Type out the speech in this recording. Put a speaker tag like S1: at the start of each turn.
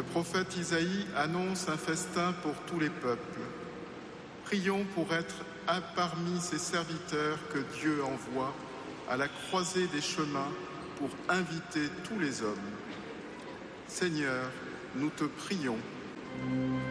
S1: Le prophète Isaïe annonce un festin pour tous les peuples. Prions pour être parmi ces serviteurs que Dieu envoie à la croisée des chemins pour inviter tous les hommes. Seigneur, nous te prions.